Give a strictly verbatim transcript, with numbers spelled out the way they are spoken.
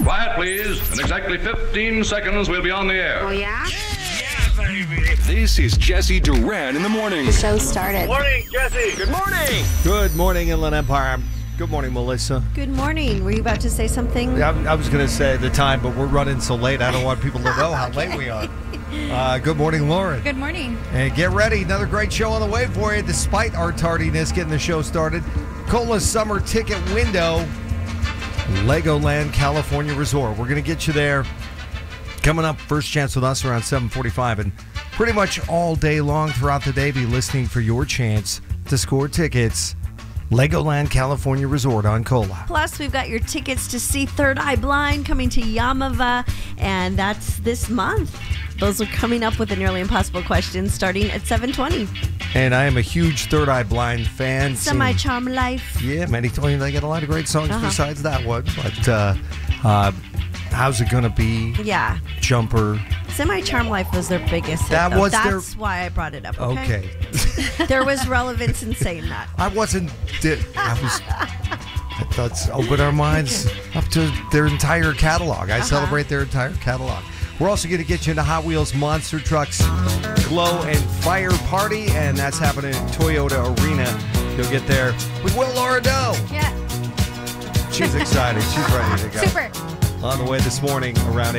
Quiet, please. In exactly fifteen seconds, we'll be on the air. Oh, yeah? This is Jesse Duran in the morning. The show started. Morning, Jesse. Good morning. Good morning, Inland Empire. Good morning, Melissa. Good morning. Were you about to say something? I, I was going to say the time, but we're running so late, I don't want people to know how late we are. Uh, good morning, Lauren. Good morning. And get ready. Another great show on the way for you, despite our tardiness getting the show started. Cola's summer ticket window, Legoland California Resort. We're going to get you there. Coming up, first chance with us around seven forty-five, and pretty much all day long throughout the day, be listening for your chance to score tickets. Legoland California Resort on Cola. Plus, we've got your tickets to see Third Eye Blind coming to Yamava, and that's this month. Those are coming up with the Nearly Impossible questions starting at seven twenty. And I am a huge Third Eye Blind fan. Semi-Charm Life. Yeah, many told you they got a lot of great songs Uh-huh. besides that one. But uh, uh, how's it gonna be? Yeah. Jumper. Semi-Charm Life was their biggest hit, That though. was their- That's why I brought it up, okay? Okay. There was relevance in saying that. I wasn't. Di- I was. Let's open our minds up to their entire catalog. I Uh-huh. celebrate their entire catalog. We're also going to get you into Hot Wheels Monster Trucks Glow and Fire Party, and that's happening at Toyota Arena. You'll get there with Will Lorideau. Yeah. She's excited. She's ready to go. Super. On the way this morning around